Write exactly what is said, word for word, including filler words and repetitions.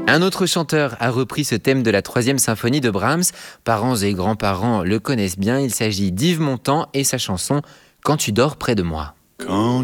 Un autre chanteur a repris ce thème de la troisième symphonie de Brahms. Parents et grands-parents le connaissent bien. Il s'agit d'Yves Montand et sa chanson « Quand tu dors près de moi ». Quand